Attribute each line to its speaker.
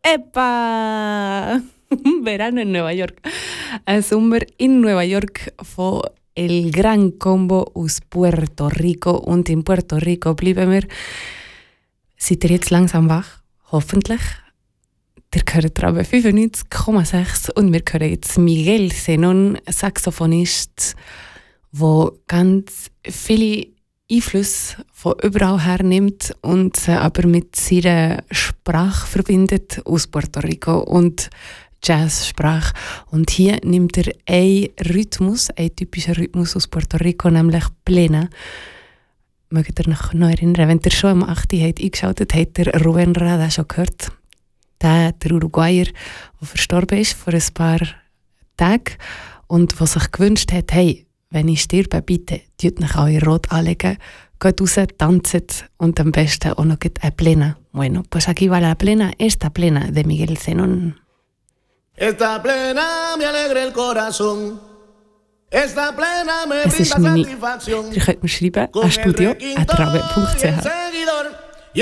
Speaker 1: ¡Epa! Verano en Nueva York. Ein Sommer in Nueva York von El Gran Combo aus Puerto Rico. Und in Puerto Rico bleiben wir. Seid ihr jetzt langsam wach? Hoffentlich. Ihr hört Rabe 95,6 und wir hören jetzt Miguel Zenon, Saxophonist, der ganz viele Einflüsse von überall her nimmt und sie aber mit seiner Sprache verbindet aus Puerto Rico und Jazzsprache. Und hier nimmt er einen typischen Rhythmus aus Puerto Rico, nämlich Plena. Mögt ihr noch erinnern, wenn ihr schon am 8. eingeschaltet habt, ihr Rubén Rada schon gehört? Der Uruguayer, der verstorben ist vor ein paar Tagen und der sich gewünscht hat, hey, wenn ich sterbe, bitte, tut euch alle rot anlegen, geht raus, tanzt und am besten auch noch eine Plena. Bueno, pues aquí va la plena, esta plena de Miguel Zenon.
Speaker 2: Esta plena me alegra el corazón. Esta plena me brinda satisfacción.
Speaker 1: Ihr könnt mir schreiben an studio@rabe.ch.